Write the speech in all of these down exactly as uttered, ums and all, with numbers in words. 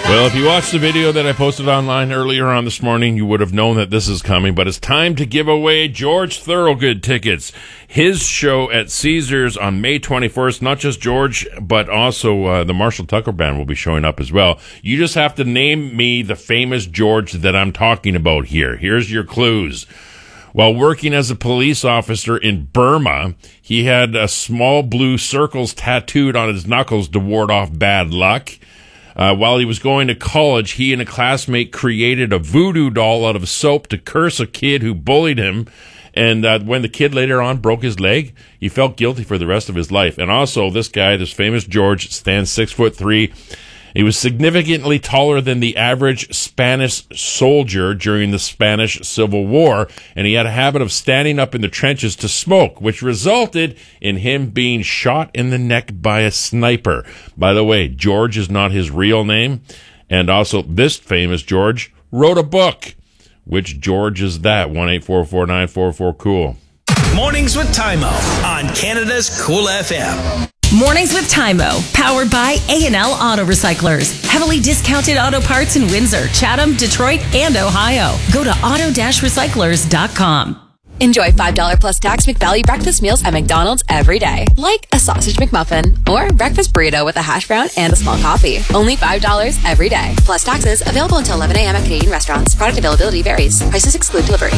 Well, if you watched the video that I posted online earlier on this morning, you would have known that this is coming, but it's time to give away George Thorogood tickets. His show at Caesars on May twenty-first, not just George, but also uh, the Marshall Tucker Band will be showing up as well. You just have to name me the famous George that I'm talking about here. Here's your clues. While working as a police officer in Burma, he had a small blue circles tattooed on his knuckles to ward off bad luck. Uh, while he was going to college, he and a classmate created a voodoo doll out of soap to curse a kid who bullied him. And uh, when the kid later on broke his leg, he felt guilty for the rest of his life. And also, this guy, this famous George, stands six foot three. He was significantly taller than the average Spanish soldier during the Spanish Civil War, and he had a habit of standing up in the trenches to smoke, which resulted in him being shot in the neck by a sniper. By the way, George is not his real name, and also this famous George wrote a book. Which George is that? one eight four four nine four four cool. Mornings with Tymo on Canada's Cool F M. Mornings with Tymo, powered by A and L Auto Recyclers. Heavily discounted auto parts in Windsor, Chatham, Detroit, and Ohio. Go to auto dash recyclers dot com. Enjoy five dollars plus tax McValue breakfast meals at McDonald's every day. Like a sausage McMuffin or breakfast burrito with a hash brown and a small coffee. Only five dollars every day. Plus taxes. Available until eleven a.m. at Canadian restaurants. Product availability varies. Prices exclude delivery.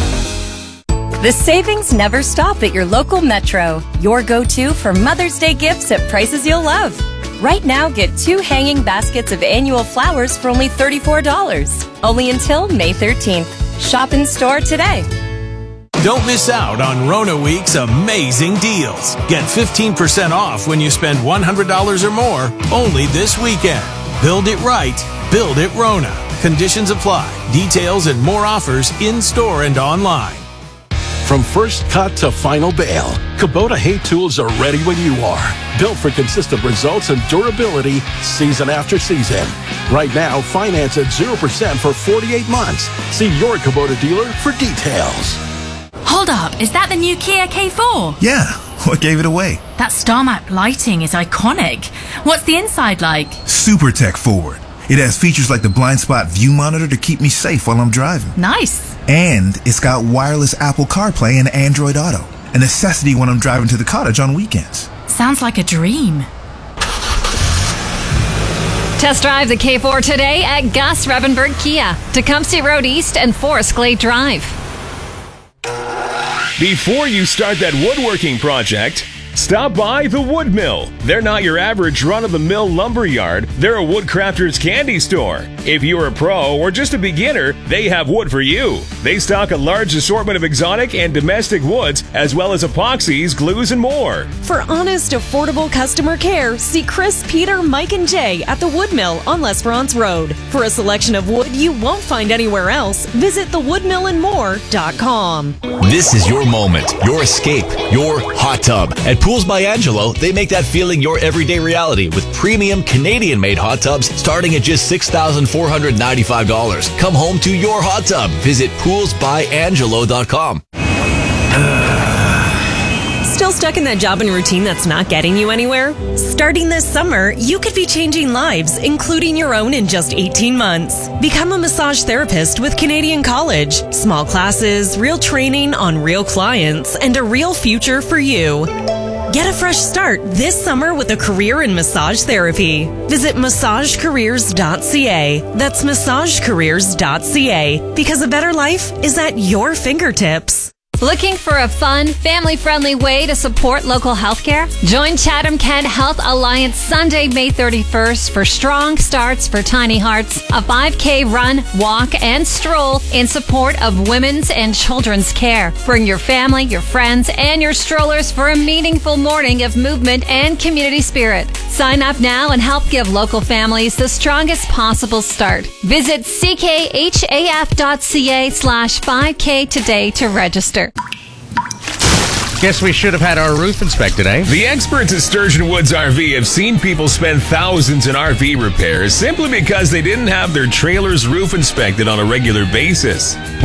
The savings never stop at your local Metro. Your go-to for Mother's Day gifts at prices you'll love. Right now, get two hanging baskets of annual flowers for only thirty-four dollars. Only until May thirteenth. Shop in store today. Don't miss out on Rona Week's amazing deals. Get fifteen percent off when you spend one hundred dollars or more only this weekend. Build it right. Build it Rona. Conditions apply. Details and more offers in-store and online. From first cut to final bale, Kubota hay tools are ready when you are. Built for consistent results and durability season after season. Right now, finance at zero percent for forty-eight months. See your Kubota dealer for details. Hold up, is that the new Kia K four? Yeah, what gave it away? That star map lighting is iconic. What's the inside like? Super tech forward. It has features like the blind spot view monitor to keep me safe while I'm driving. Nice. And it's got wireless Apple CarPlay and Android Auto, a necessity when I'm driving to the cottage on weekends. Sounds like a dream. Test drive the K four today at Gus Revenberg Kia, Tecumseh Road East and Forest Glade Drive. Before you start that woodworking project, stop by the Wood Mill. They're not your average run-of-the-mill lumber yard. They're a woodcrafter's candy store. If you're a pro or just a beginner, they have wood for you. They stock a large assortment of exotic and domestic woods, as well as epoxies, glues, and more. For honest, affordable customer care, see Chris, Peter, Mike, and Jay at the Wood Mill on Les France Road. For a selection of wood you won't find anywhere else, visit the wood mill and more dot com. This is your moment, your escape, your hot tub. At Pools by Angelo, they make that feeling your everyday reality with premium Canadian-made hot tubs starting at just six thousand four hundred ninety-five dollars. Come home to your hot tub. Visit pools by angelo dot com. Still stuck in that job and routine that's not getting you anywhere? Starting this summer, you could be changing lives, including your own, in just eighteen months. Become a massage therapist with Canadian College. Small classes, real training on real clients, and a real future for you. Get a fresh start this summer with a career in massage therapy. Visit massage careers dot c a. That's massage careers dot c a. Because a better life is at your fingertips. Looking for a fun, family-friendly way to support local healthcare? Join Chatham Kent Health Alliance Sunday, May thirty-first for Strong Starts for Tiny Hearts, a five K run, walk, and stroll in support of women's and children's care. Bring your family, your friends, and your strollers for a meaningful morning of movement and community spirit. Sign up now and help give local families the strongest possible start. Visit c k h a f dot c a slash five k today to register. Guess we should have had our roof inspected, eh? The experts at Sturgeon Woods R V have seen people spend thousands in R V repairs simply because they didn't have their trailer's roof inspected on a regular basis.